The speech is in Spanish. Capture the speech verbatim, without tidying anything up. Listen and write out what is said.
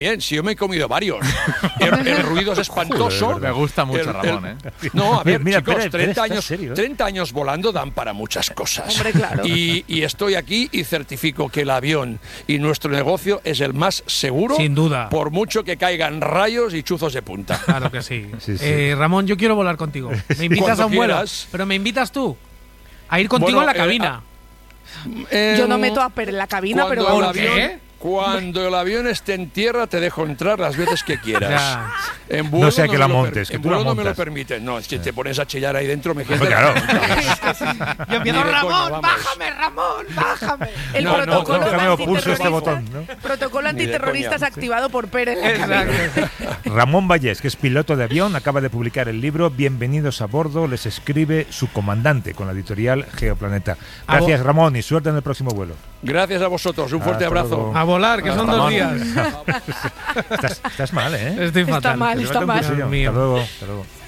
Bien, si yo me he comido varios. El, el ruido es espantoso. Joder, me gusta mucho, el, Ramón, el, ¿eh? No, a ver, mira, chicos, Pérez, treinta, Pérez, años, serio, ¿eh? treinta años volando dan para muchas cosas. Hombre, claro. Y, y estoy aquí y certifico que el avión y nuestro negocio es el más seguro. Sin duda. Por mucho que caigan rayos y chuzos de punta. Claro que sí. Sí, sí. Eh, Ramón, yo quiero volar contigo. Me invitas Cuando a un vuelo. quieras. Pero me invitas tú a ir contigo Bueno, en la eh, cabina. Eh, Yo no meto a Per en la cabina, cuando pero el vamos. avión, ¿Qué? Cuando el avión esté en tierra te dejo entrar las veces que quieras. Ya. En vuelo No sea que me la lo per- montes, que En tú la vuelo no me lo montas. permiten. No, si te pones a chillar ahí dentro me quedo. Pues claro. Yo empiezo, Ni de Ramón, coña, vamos. bájame, Ramón, bájame. El No, no, protocolo, no, déjame, pulso este antiterrorista- botón, ¿no? protocolo Ni de antiterrorista es coña. activado por Per en la cabina. Exacto. Ramón Vallés, que es piloto de avión, acaba de publicar el libro Bienvenidos a bordo, les escribe su comandante con la editorial Geoplaneta. A Gracias, vo- Ramón, y suerte en el próximo vuelo. Gracias a vosotros. Un fuerte Hasta abrazo. luego. A volar, que son Hasta dos luego. días. Estás, estás mal, ¿eh? Estoy Está fatal. mal, Te está levanta un mal. cuchillo. Dios mío. Hasta luego. Hasta luego.